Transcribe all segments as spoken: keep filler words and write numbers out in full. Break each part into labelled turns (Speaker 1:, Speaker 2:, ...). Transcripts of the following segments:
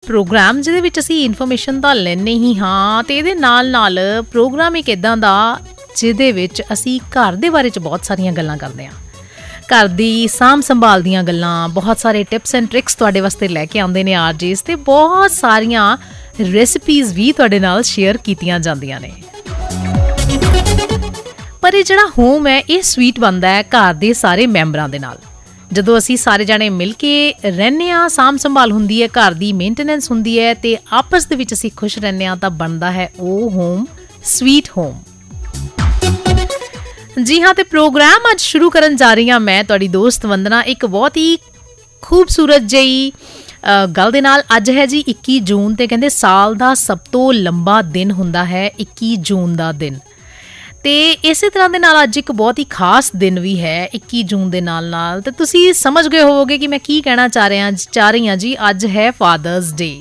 Speaker 1: Programme ਜਿਹਦੇ ਵਿੱਚ ਅਸੀਂ ਇਨਫੋਰਮੇਸ਼ਨ ਤਾਂ ਲੈਂਦੇ ਹੀ ਹਾਂ, ਅਤੇ ਇਹਦੇ ਨਾਲ ਨਾਲ ਪ੍ਰੋਗਰਾਮ ਇੱਕ ਇੱਦਾਂ ਦਾ ਜਿਹਦੇ ਵਿੱਚ ਅਸੀਂ ਘਰ ਦੇ ਬਾਰੇ 'ਚ ਬਹੁਤ ਸਾਰੀਆਂ ਗੱਲਾਂ ਕਰਦੇ ਹਾਂ। ਘਰ ਦੀ ਸਾਂਭ ਸੰਭਾਲ ਦੀਆਂ ਗੱਲਾਂ, ਬਹੁਤ ਸਾਰੇ ਟਿਪਸ ਐਂਡ ਟ੍ਰਿਕਸ ਤੁਹਾਡੇ ਵਾਸਤੇ ਲੈ ਕੇ ਆਉਂਦੇ ਨੇ ਆਰਜੇਸ, ਅਤੇ ਬਹੁਤ ਸਾਰੀਆਂ ਰੈਸਿਪੀਜ਼ ਵੀ ਤੁਹਾਡੇ ਨਾਲ ਸ਼ੇਅਰ ਕੀਤੀਆਂ ਜਾਂਦੀਆਂ ਨੇ। ਪਰ ਇਹ ਜਿਹੜਾ ਹੋਮ ਹੈ ਇਹ ਸਵੀਟ ਬਣਦਾ ਹੈ ਘਰ ਦੇ ਸਾਰੇ ਮੈਂਬਰਾਂ ਦੇ ਨਾਲ। ਜਦੋਂ ਅਸੀਂ ਸਾਰੇ ਜਾਣੇ ਮਿਲ ਕੇ ਰਹਿੰਦੇ ਹਾਂ, ਸਾਂਭ ਸੰਭਾਲ ਹੁੰਦੀ ਹੈ, ਘਰ ਦੀ ਮੇਨਟੇਨੈਂਸ ਹੁੰਦੀ ਹੈ, ਅਤੇ ਆਪਸ ਦੇ ਵਿੱਚ ਅਸੀਂ ਖੁਸ਼ ਰਹਿੰਦੇ ਹਾਂ, ਤਾਂ ਬਣਦਾ ਹੈ ਉਹ ਹੋਮ ਸਵੀਟ ਹੋਮ। ਜੀ ਹਾਂ, ਤੇ ਪ੍ਰੋਗਰਾਮ ਅੱਜ ਸ਼ੁਰੂ ਕਰਨ ਜਾ ਰਹੀ ਹਾਂ ਮੈਂ, ਤੁਹਾਡੀ ਦੋਸਤ ਵੰਦਨਾ, ਇੱਕ ਬਹੁਤ ਹੀ ਖੂਬਸੂਰਤ ਜਿਹੀ ਗੱਲ ਦੇ ਨਾਲ। ਅੱਜ ਹੈ ਜੀ ਇੱਕੀ ਜੂਨ, ਤੇ ਕਹਿੰਦੇ ਸਾਲ ਦਾ ਸਭ ਤੋਂ ਲੰਬਾ ਦਿਨ ਹੁੰਦਾ ਹੈ ਇੱਕੀ ਜੂਨ ਦਾ ਦਿਨ। ਤੇ ਇਸੇ ਤਰ੍ਹਾਂ ਦੇ ਨਾਲ ਅੱਜ ਇੱਕ ਬਹੁਤ ਹੀ ਖਾਸ ਦਿਨ ਵੀ ਹੈ ਇੱਕੀ ਜੂਨ ਦੇ ਨਾਲ ਨਾਲ। ਤੇ ਤੁਸੀਂ ਸਮਝ ਗਏ ਹੋਵੋਗੇ ਕਿ ਮੈਂ ਕੀ ਕਹਿਣਾ ਚਾਹ ਰਿਹਾ ਚਾਹ ਰਹੀ ਹਾਂ ਜੀ। ਅੱਜ ਹੈ ਫਾਦਰਸ ਡੇ।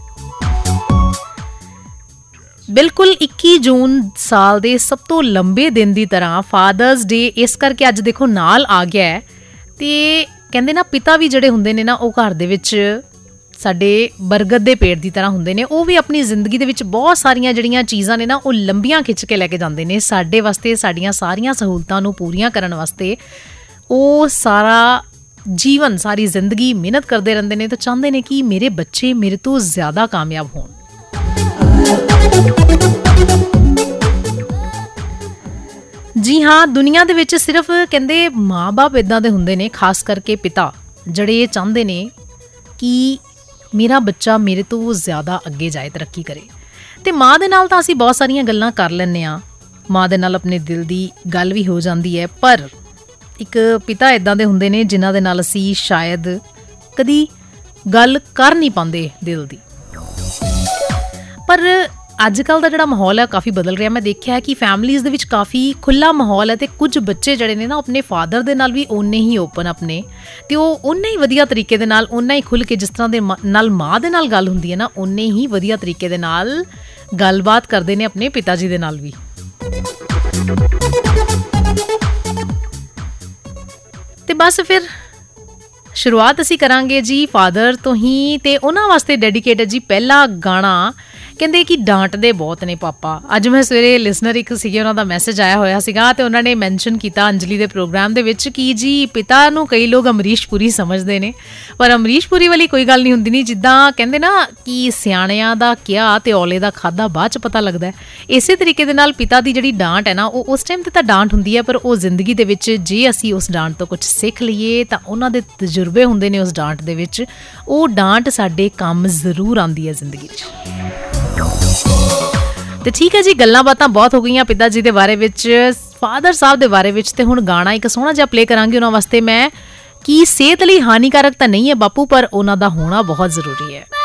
Speaker 1: ਬਿਲਕੁਲ ਇੱਕੀ ਜੂਨ ਸਾਲ ਦੇ ਸਭ ਤੋਂ ਲੰਬੇ ਦਿਨ ਦੀ ਤਰ੍ਹਾਂ ਫਾਦਰਸ ਡੇ ਇਸ ਕਰਕੇ ਅੱਜ ਦੇਖੋ ਨਾਲ ਆ ਗਿਆ ਹੈ। ਤੇ ਕਹਿੰਦੇ ਨਾ ਪਿਤਾ ਵੀ ਜਿਹੜੇ ਹੁੰਦੇ ਨੇ ਨਾ, ਉਹ ਘਰ ਦੇ ਵਿੱਚ ਸਾਡੇ ਬਰਗਦ ਦੇ ਪੇੜ ਦੀ ਤਰ੍ਹਾਂ ਹੁੰਦੇ ਨੇ। ਉਹ ਵੀ ਆਪਣੀ ਜ਼ਿੰਦਗੀ ਦੇ ਵਿੱਚ ਬਹੁਤ ਸਾਰੀਆਂ ਜਿਹੜੀਆਂ ਚੀਜ਼ਾਂ ਨੇ ਨਾ, ਉਹ ਲੰਬੀਆਂ ਖਿੱਚ ਕੇ ਲੈ ਕੇ ਜਾਂਦੇ ਨੇ ਸਾਡੇ ਵਾਸਤੇ, ਸਾਡੀਆਂ ਸਾਰੀਆਂ ਸਹੂਲਤਾਂ ਨੂੰ ਪੂਰੀਆਂ ਕਰਨ ਵਾਸਤੇ। ਉਹ ਸਾਰਾ ਜੀਵਨ, ਸਾਰੀ ਜ਼ਿੰਦਗੀ ਮਿਹਨਤ ਕਰਦੇ ਰਹਿੰਦੇ ਨੇ, ਤਾਂ ਚਾਹੁੰਦੇ ਨੇ ਕਿ ਮੇਰੇ ਬੱਚੇ ਮੇਰੇ ਤੋਂ ਜ਼ਿਆਦਾ ਕਾਮਯਾਬ ਹੋਣ। ਜੀ ਹਾਂ, ਦੁਨੀਆ ਦੇ ਵਿੱਚ ਸਿਰਫ ਕਹਿੰਦੇ ਮਾਂ ਬਾਪ ਇੱਦਾਂ ਦੇ ਹੁੰਦੇ ਨੇ, ਖਾਸ ਕਰਕੇ ਪਿਤਾ, ਜਿਹੜੇ ਇਹ ਚਾਹੁੰਦੇ ਨੇ ਕਿ ਮੇਰਾ ਬੱਚਾ ਮੇਰੇ ਤੋਂ ਜ਼ਿਆਦਾ ਅੱਗੇ ਜਾਏ, ਤਰੱਕੀ ਕਰੇ। ਅਤੇ ਮਾਂ ਦੇ ਨਾਲ ਤਾਂ ਅਸੀਂ ਬਹੁਤ ਸਾਰੀਆਂ ਗੱਲਾਂ ਕਰ ਲੈਂਦੇ ਹਾਂ, ਮਾਂ ਦੇ ਨਾਲ ਆਪਣੇ ਦਿਲ ਦੀ ਗੱਲ ਵੀ ਹੋ ਜਾਂਦੀ ਹੈ। ਪਰ ਇੱਕ ਪਿਤਾ ਇੱਦਾਂ ਦੇ ਹੁੰਦੇ ਨੇ ਜਿਨ੍ਹਾਂ ਦੇ ਨਾਲ ਅਸੀਂ ਸ਼ਾਇਦ ਕਦੀ ਗੱਲ ਕਰ ਨਹੀਂ ਪਾਉਂਦੇ ਦਿਲ ਦੀ। ਪਰ ਅੱਜ ਕੱਲ੍ਹ ਦਾ ਜਿਹੜਾ ਮਾਹੌਲ ਹੈ ਕਾਫੀ ਬਦਲ ਰਿਹਾ। ਮੈਂ ਦੇਖਿਆ ਕਿ ਫੈਮਲੀਜ਼ ਦੇ ਵਿੱਚ ਕਾਫੀ ਖੁੱਲ੍ਹਾ ਮਾਹੌਲ ਹੈ, ਅਤੇ ਕੁਝ ਬੱਚੇ ਜਿਹੜੇ ਨੇ ਨਾ ਆਪਣੇ ਫਾਦਰ ਦੇ ਨਾਲ ਵੀ ਓਨੇ ਹੀ ਓਪਨ ਆਪਣੇ, ਅਤੇ ਉਹ ਓਨੇ ਹੀ ਵਧੀਆ ਤਰੀਕੇ ਦੇ ਨਾਲ, ਓਨਾ ਹੀ ਖੁੱਲ੍ਹ ਕੇ, ਜਿਸ ਤਰ੍ਹਾਂ ਦੇ ਨਾਲ ਮਾਂ ਦੇ ਨਾਲ ਗੱਲ ਹੁੰਦੀ ਹੈ ਨਾ, ਓਨੇ ਹੀ ਵਧੀਆ ਤਰੀਕੇ ਦੇ ਨਾਲ ਗੱਲਬਾਤ ਕਰਦੇ ਨੇ ਆਪਣੇ ਪਿਤਾ ਜੀ ਦੇ ਨਾਲ ਵੀ। ਤੇ ਬਸ ਫਿਰ ਸ਼ੁਰੂਆਤ ਅਸੀਂ ਕਰਾਂਗੇ ਜੀ ਫਾਦਰ ਤੋਂ ਹੀ, ਤੇ ਉਹਨਾਂ ਵਾਸਤੇ ਡੈਡੀਕੇਟਡ ਜੀ ਪਹਿਲਾ ਗਾਣਾ। ਕਹਿੰਦੇ ਕਿ ਡਾਂਟਦੇ ਬਹੁਤ ਨੇ ਪਾਪਾ। ਅੱਜ ਮੈਂ ਸਵੇਰੇ ਲਿਸਨਰ ਇੱਕ ਸੀਗੇ, ਉਹਨਾਂ ਦਾ ਮੈਸੇਜ ਆਇਆ ਹੋਇਆ ਸੀਗਾ, ਅਤੇ ਉਹਨਾਂ ਨੇ ਮੈਨਸ਼ਨ ਕੀਤਾ ਅੰਜਲੀ ਦੇ ਪ੍ਰੋਗਰਾਮ ਦੇ ਵਿੱਚ ਕਿ ਜੀ ਪਿਤਾ ਨੂੰ ਕਈ ਲੋਕ ਅਮਰੀਸ਼ ਪੁਰੀ ਸਮਝਦੇ ਨੇ, ਪਰ ਅਮਰੀਸ਼ ਪੁਰੀ ਵਾਲੀ ਕੋਈ ਗੱਲ ਨਹੀਂ ਹੁੰਦੀ। ਨਹੀਂ, ਜਿੱਦਾਂ ਕਹਿੰਦੇ ਨਾ ਕਿ ਸਿਆਣਿਆਂ ਦਾ ਕਿਹਾ ਤੇ ਔਲੇ ਦਾ ਖਾਧਾ ਬਾਅਦ 'ਚ ਪਤਾ ਲੱਗਦਾ, ਇਸੇ ਤਰੀਕੇ ਦੇ ਨਾਲ ਪਿਤਾ ਦੀ ਜਿਹੜੀ ਡਾਂਟ ਹੈ ਨਾ, ਉਹ ਉਸ ਟਾਈਮ 'ਤੇ ਤਾਂ ਡਾਂਟ ਹੁੰਦੀ ਹੈ, ਪਰ ਉਹ ਜ਼ਿੰਦਗੀ ਦੇ ਵਿੱਚ ਜੇ ਅਸੀਂ ਉਸ ਡਾਂਟ ਤੋਂ ਕੁਛ ਸਿੱਖ ਲਈਏ ਤਾਂ ਉਹਨਾਂ ਦੇ ਤਜਰਬੇ ਹੁੰਦੇ ਨੇ ਉਸ ਡਾਂਟ ਦੇ ਵਿੱਚ। ਉਹ ਡਾਂਟ ਸਾਡੇ ਕੰਮ ਜ਼ਰੂਰ ਆਉਂਦੀ ਹੈ ਜ਼ਿੰਦਗੀ 'ਚ। ਤੇ ਠੀਕ ਹੈ ਜੀ, ਗੱਲਾਂ ਬਾਤਾਂ ਬਹੁਤ ਹੋ ਗਈਆਂ ਪਿਤਾ ਜੀ ਦੇ ਬਾਰੇ ਵਿੱਚ, ਫਾਦਰ ਸਾਹਿਬ ਦੇ ਬਾਰੇ ਵਿੱਚ। ਤੇ ਹੁਣ ਗਾਣਾ ਇੱਕ ਸੋਹਣਾ ਜਿਹਾ ਪਲੇ ਕਰਾਂਗੀ ਉਹਨਾਂ ਵਾਸਤੇ ਮੈਂ, ਕਿ ਸਿਹਤ ਲਈ ਹਾਨੀਕਾਰਕ ਤਾਂ ਨਹੀਂ ਹੈ ਬਾਪੂ, ਪਰ ਉਹਨਾਂ ਦਾ ਹੋਣਾ ਬਹੁਤ ਜ਼ਰੂਰੀ ਹੈ।